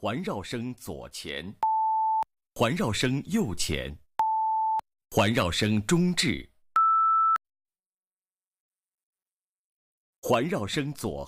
环绕声左前，环绕声右前，环绕声中置，环绕声左